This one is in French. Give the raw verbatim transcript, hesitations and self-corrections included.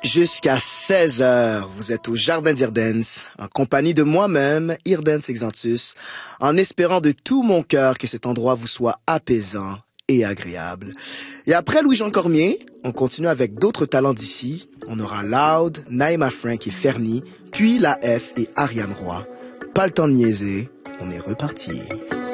Jusqu'à seize heures, vous êtes au Jardin d'Irdens, en compagnie de moi-même, Irdens Exantus, en espérant de tout mon cœur que cet endroit vous soit apaisant et agréable. Et après Louis-Jean Cormier, on continue avec d'autres talents d'ici. On aura Loud, Naïma Frank et Fernie, puis La F et Ariane Roy. Pas le temps de niaiser, on est reparti.